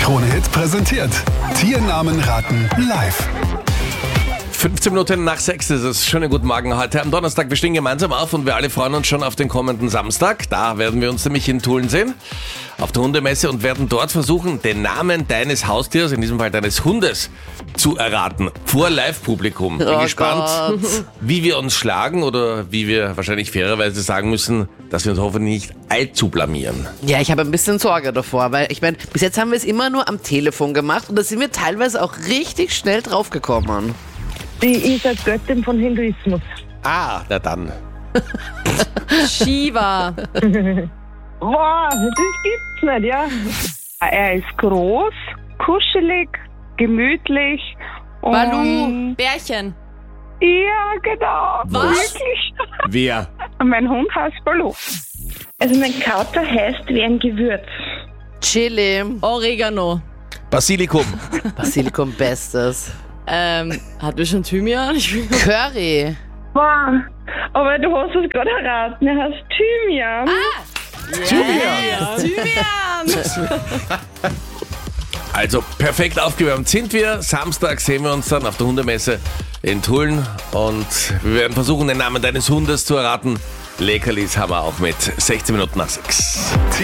Krone-Hit präsentiert Tiernamen raten live. 15 Minuten nach 6 ist es. Schönen guten Morgen heute am Donnerstag. Wir stehen gemeinsam auf und wir alle freuen uns schon auf den kommenden Samstag. Da werden wir uns nämlich in Tulln sehen, auf der Hundemesse, und werden dort versuchen, den Namen deines Haustiers, in diesem Fall deines Hundes, zu erraten. Vor Live-Publikum. Bin gespannt, wie wir uns schlagen oder wie wir wahrscheinlich fairerweise sagen müssen, dass wir uns hoffentlich nicht allzu blamieren. Ja, ich habe ein bisschen Sorge davor, weil ich meine, bis jetzt haben wir es immer nur am Telefon gemacht und da sind wir teilweise auch richtig schnell draufgekommen. Die ist eine Göttin von Hinduismus. Ah, na dann. Shiva. Wow, das gibt's nicht, ja. Er ist groß, kuschelig, gemütlich und... Balu. Bärchen. Ja, genau. Was? Wirklich. Wer? Mein Hund heißt Balu. Also mein Kater heißt wie ein Gewürz. Chili, Oregano. Basilikum. Basilikum Bestes. Hatten wir schon Thymian? Curry. Wow, aber du hast es gerade erraten, er heißt Thymian. Thymian. Also perfekt aufgewärmt sind wir. Samstag sehen wir uns dann auf der Hundemesse in Tulln und wir werden versuchen, den Namen deines Hundes zu erraten. Leckerlis haben wir auch mit 16 Minuten nach 6.